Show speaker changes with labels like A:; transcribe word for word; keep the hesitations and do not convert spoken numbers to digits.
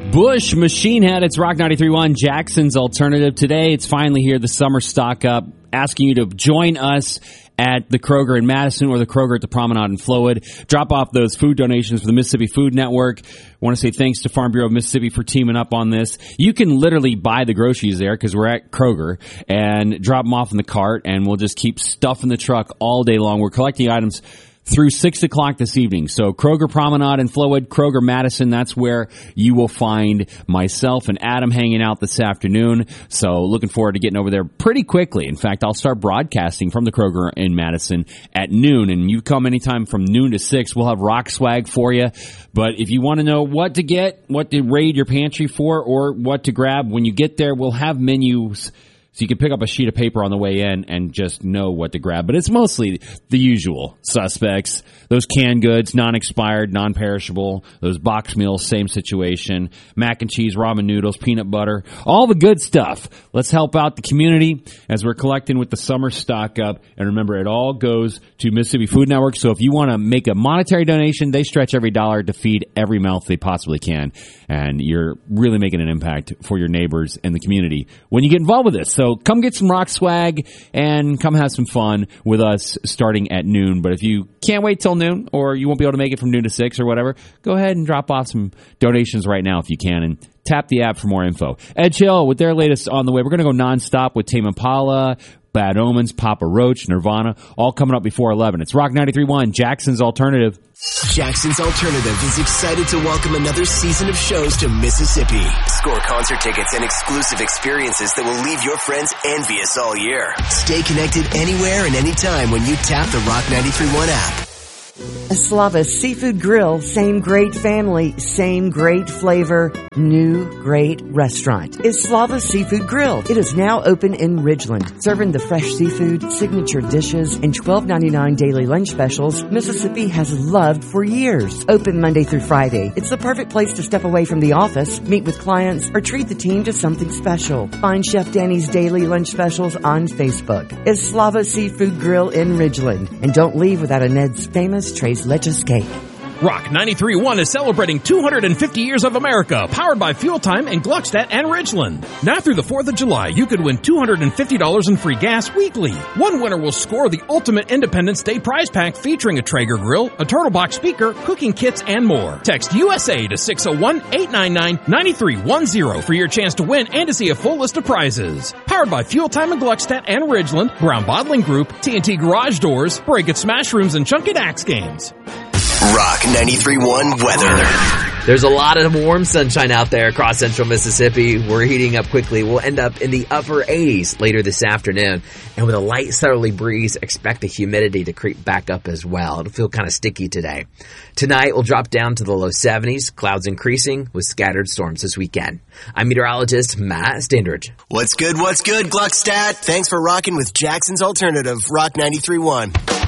A: Bush, Machine Head, it's Rock ninety-three point one, Jackson's Alternative. Today, it's finally here, the summer stock up, asking you to join us at the Kroger in Madison or the Kroger at the Promenade in Flowood. Drop off those food donations for the Mississippi Food Network. I want to say thanks to Farm Bureau of Mississippi for teaming up on this. You can literally buy the groceries there because we're at Kroger and drop them off in the cart, and we'll just keep stuff in the truck all day long. We're collecting items through six o'clock this evening. So Kroger Promenade in Flowood, Kroger Madison, that's where you will find myself and Adam hanging out this afternoon. So looking forward to getting over there pretty quickly. In fact, I'll start broadcasting from the Kroger in Madison at noon. And you come anytime from noon to six. We'll have rock swag for you. But if you want to know what to get, what to raid your pantry for, or what to grab when you get there, we'll have menus. So you can pick up a sheet of paper on the way in and just know what to grab. But it's mostly the usual suspects. Those canned goods, non-expired, non-perishable. Those box meals, same situation. Mac and cheese, ramen noodles, peanut butter. All the good stuff. Let's help out the community as we're collecting with the summer stock up. And remember, it all goes to Mississippi Food Network. So if you want to make a monetary donation, they stretch every dollar to feed every mouth they possibly can. And you're really making an impact for your neighbors and the community when you get involved with this. So come get some rock swag and come have some fun with us starting at noon. But if you can't wait till noon, or you won't be able to make it from noon to six or whatever, go ahead and drop off some donations right now if you can, and tap the app for more info. Edge Hill with their latest on the way. We're going to go nonstop with Tame Impala, Bad Omens, Papa Roach, Nirvana, all coming up before eleven. It's Rock ninety-three point one, Jackson's Alternative.
B: Jackson's Alternative is excited to welcome another season of shows to Mississippi. Score concert tickets and exclusive experiences that will leave your friends envious all year. Stay connected anywhere and anytime when you tap the Rock ninety-three point one app.
C: Eslava Seafood Grill, same great family, same great flavor, new great restaurant. Eslava Seafood Grill. It is now open in Ridgeland, serving the fresh seafood, signature dishes, and twelve ninety-nine daily lunch specials Mississippi has loved for years. Open Monday through Friday. It's the perfect place to step away from the office, meet with clients, or treat the team to something special. Find Chef Danny's daily lunch specials on Facebook. Eslava Seafood Grill in Ridgeland. And don't leave without a Ned's famous Tres Leches cake.
D: Rock ninety-three point one is celebrating two hundred fifty years of America, powered by Fuel Time in Gluckstadt and Ridgeland. Now through the fourth of July, you could win two hundred fifty dollars in free gas weekly. One winner will score the ultimate Independence Day prize pack featuring a Traeger grill, a Turtle Box speaker, cooking kits, and more. Text U S A to six oh one, eight nine nine, nine three one zero for your chance to win and to see a full list of prizes. Powered by Fuel Time in Gluckstadt and Ridgeland, Brown Bottling Group, T N T Garage Doors, Break It Smash Rooms, and Chunky Axe Games.
B: Rock ninety-three point one weather.
E: There's a lot of warm sunshine out there across central Mississippi. We're heating up quickly. We'll end up in the upper eighties later this afternoon. And with a light southerly breeze, expect the humidity to creep back up as well. It'll feel kind of sticky today. Tonight, we'll drop down to the low seventies, clouds increasing with scattered storms this weekend. I'm meteorologist Matt Standridge.
B: What's good, what's good, Gluckstadt? Thanks for rocking with Jackson's Alternative, Rock ninety-three point one.